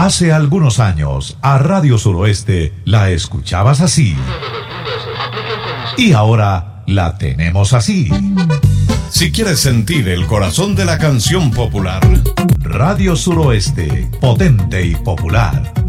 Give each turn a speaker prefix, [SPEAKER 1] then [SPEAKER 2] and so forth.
[SPEAKER 1] Hace algunos años, a Radio Suroeste la escuchabas así. Y ahora la tenemos así.
[SPEAKER 2] Si quieres sentir el corazón de la canción popular,
[SPEAKER 1] Radio Suroeste, potente y popular.